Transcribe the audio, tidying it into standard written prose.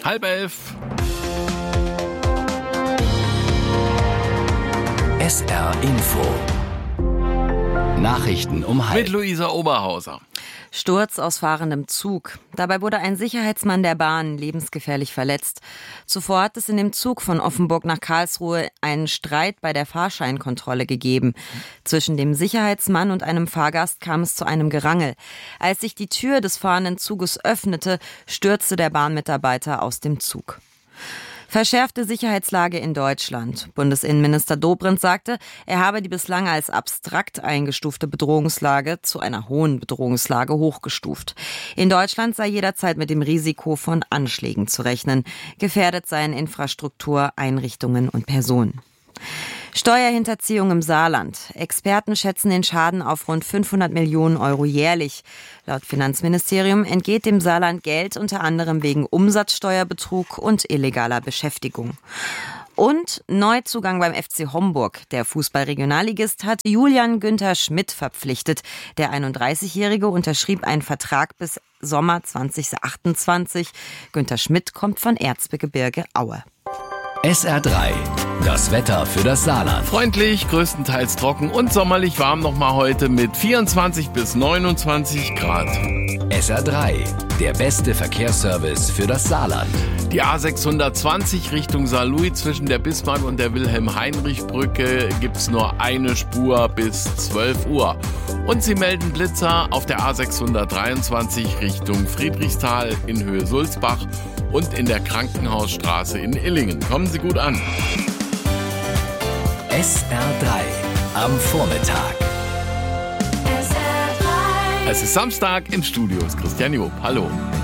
10:30. SR Info. Nachrichten um halb. Mit Luisa Oberhauser. Sturz aus fahrendem Zug. Dabei wurde ein Sicherheitsmann der Bahn lebensgefährlich verletzt. Zuvor hat es in dem Zug von Offenburg nach Karlsruhe einen Streit bei der Fahrscheinkontrolle gegeben. Zwischen dem Sicherheitsmann und einem Fahrgast kam es zu einem Gerangel. Als sich die Tür des fahrenden Zuges öffnete, stürzte der Bahnmitarbeiter aus dem Zug. Verschärfte Sicherheitslage in Deutschland. Bundesinnenminister Dobrindt sagte, er habe die bislang als abstrakt eingestufte Bedrohungslage zu einer hohen Bedrohungslage hochgestuft. In Deutschland sei jederzeit mit dem Risiko von Anschlägen zu rechnen. Gefährdet seien Infrastruktur, Einrichtungen und Personen. Steuerhinterziehung im Saarland. Experten schätzen den Schaden auf rund 500 Millionen Euro jährlich. Laut Finanzministerium entgeht dem Saarland Geld unter anderem wegen Umsatzsteuerbetrug und illegaler Beschäftigung. Und Neuzugang beim FC Homburg. Der Fußball-Regionalligist hat Julian Günther Schmidt verpflichtet. Der 31-Jährige unterschrieb einen Vertrag bis Sommer 2028. Günther Schmidt kommt von Erzgebirge Aue. SR3. Das Wetter für das Saarland. Freundlich, größtenteils trocken und sommerlich warm nochmal heute mit 24 bis 29 Grad. SR3. Der beste Verkehrsservice für das Saarland. Die A620 Richtung Saarlouis zwischen der Bismarck- und der Wilhelm-Heinrich-Brücke gibt's nur eine Spur bis 12 Uhr. Und sie melden Blitzer auf der A623 Richtung Friedrichsthal in Höhe Sulzbach und in der Krankenhausstraße in Illingen. Kommen Sie gut an. SR3 am Vormittag. Es ist Samstag, im Studio ist Christian Job. Hallo.